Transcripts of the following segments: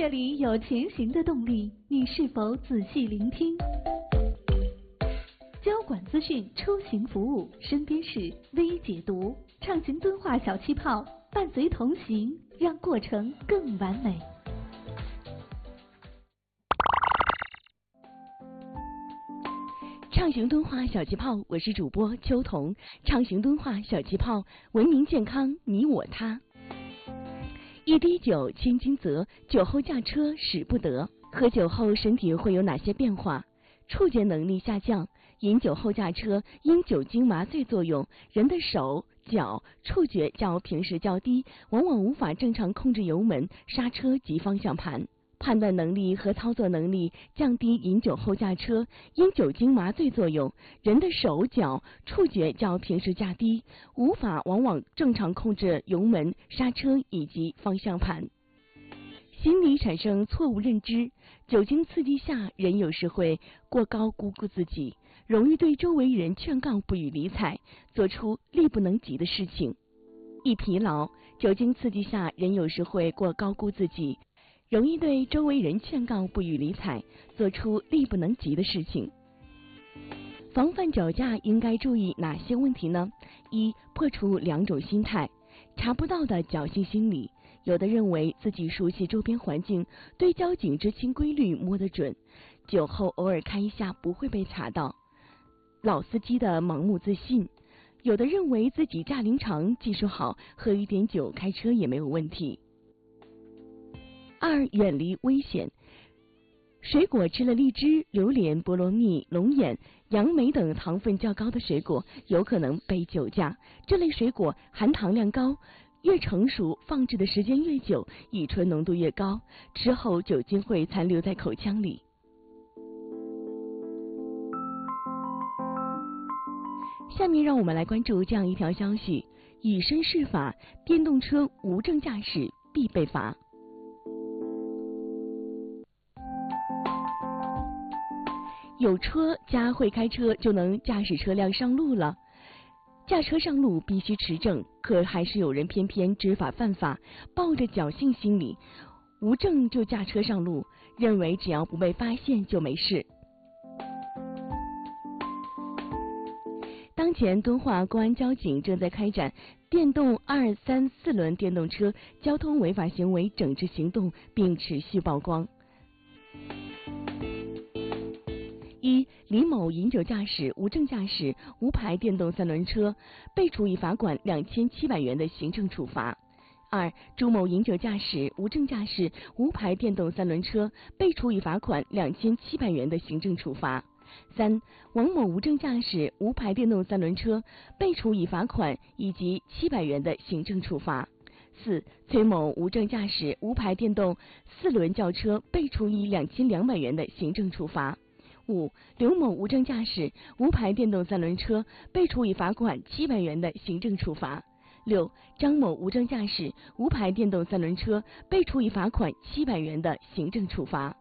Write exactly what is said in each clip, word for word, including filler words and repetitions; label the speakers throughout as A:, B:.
A: 这里有前行的动力，你是否仔细聆听？交管资讯，出行服务，身边事微解读，畅行敦化小气泡，伴随同行，让过程更完美。
B: 畅行敦化小气泡，我是主播秋彤。畅行敦化小气泡，文明健康，你我他。一滴酒千金泽，酒后驾车使不得。喝酒后身体会有哪些变化？触觉能力下降。饮酒后驾车，因酒精麻醉作用，人的手、脚触觉较平时较低，往往无法正常控制油门、刹车及方向盘。判断能力和操作能力降低。饮酒后驾车，因酒精麻醉作用，人的手脚触觉较平时较低，无法往往正常控制油门、刹车以及方向盘。心理产生错误认知，酒精刺激下，人有时会过高估估自己，容易对周围人劝告不予理睬，做出力不能及的事情。易疲劳，酒精刺激下，人有时会过高估自己，容易对周围人劝告不予理睬，做出力不能及的事情。防范酒驾应该注意哪些问题呢？一、破除两种心态，查不到的侥幸心理。有的认为自己熟悉周边环境，对交警执勤规律摸得准，酒后偶尔开一下不会被查到。老司机的盲目自信。有的认为自己驾龄长，技术好，喝一点酒开车也没有问题。二、远离危险。水果吃了荔枝、榴莲、菠萝蜜、龙眼、杨梅等糖分较高的水果，有可能被酒驾。这类水果含糖量高，越成熟，放置的时间越久，乙醇浓度越高，吃后酒精会残留在口腔里。下面让我们来关注这样一条消息：以身试法，电动车无证驾驶必被罚。有车加会开车就能驾驶车辆上路了。驾车上路必须持证，可还是有人偏偏知法犯法，抱着侥幸心理，无证就驾车上路，认为只要不被发现就没事。当前敦化公安交警正在开展电动二三四轮电动车交通违法行为整治行动，并持续曝光。一、李某饮酒驾驶、无证驾驶、无牌电动三轮车，被处以罚款两千七百元的行政处罚。二、朱某饮酒驾驶、无证驾驶、无牌电动三轮车，被处以罚款两千七百元的行政处罚。三、王某无证驾驶、无牌电动三轮车，被处以罚款以及七百元的行政处罚。四、崔某无证驾驶、无牌电动四轮轿车，被处以两千两百元的行政处罚。五、刘某无证驾驶、无牌电动三轮车，被处以罚款七百元的行政处罚。六、张某无证驾驶、无牌电动三轮车，被处以罚款七百元的行政处罚。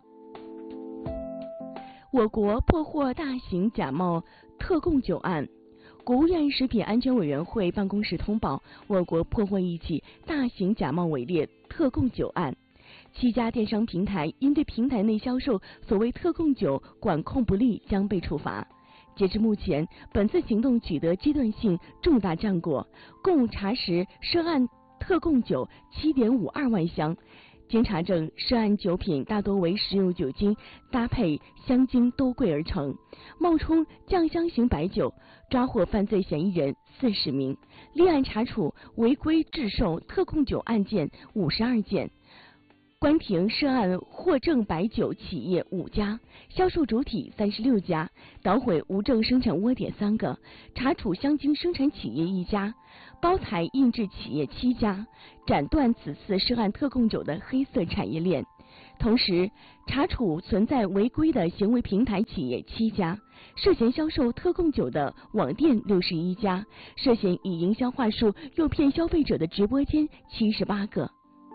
B: 我国破获大型假冒特供酒案。国务院食品安全委员会办公室通报，我国破获一起大型假冒伪劣特供酒案。七家电商平台因对平台内销售所谓特供酒管控不力，将被处罚。截至目前，本次行动取得阶段性重大战果，共查实涉案特供酒 七点五二万箱。经查证，涉案酒品大多为食用酒精搭配香精兜柜而成，冒充酱香型白酒，抓获犯罪嫌疑人四十名，立案查处违规制售特供酒案件五十二件。关停涉案获证白酒企业五家，销售主体三十六家，捣毁无证生产窝点三个，查处香精生产企业一家，包材印制企业七家，斩断此次涉案特供酒的黑色产业链。同时，查处存在违规的行为平台企业七家，涉嫌销售特供酒的网店六十一家，涉嫌以营销话术诱骗消费者的直播间七十八个。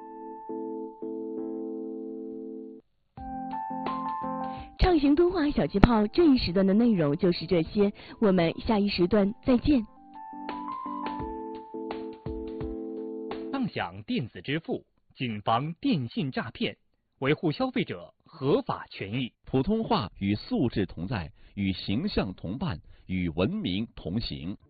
B: 畅行敦化小气泡这一时段的内容就是这些，我们下一时段再见。
C: 畅享电子支付，谨防电信诈骗。 维护消费者合法权益。
D: 普通话与素质同在，与形象同伴，与文明同行。